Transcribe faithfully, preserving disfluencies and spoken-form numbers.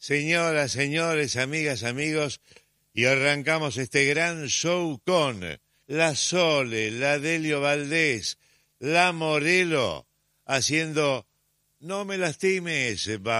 Señoras, señores, amigas, amigos, y arrancamos este gran show con la Sole, la Delio Valdés, la Morelo, haciendo No me lastimes, vamos.